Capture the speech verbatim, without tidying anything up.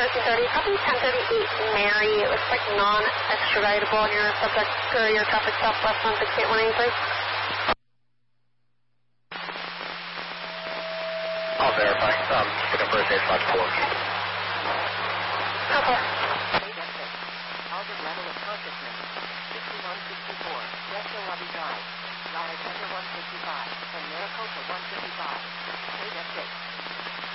thirteen thirty, copy ten thirty-eight Mary. It looks like non-extraditable on your subject or your traffic stop less than six eight one eight three. I'll verify. Um, looking for a safe spot to pull up. Okay. Target level of consciousness, sixty-one sixty-four, West Lobby Drive, Raleigh Center one fifty-five, and Maricopa one fifty-five. State at six.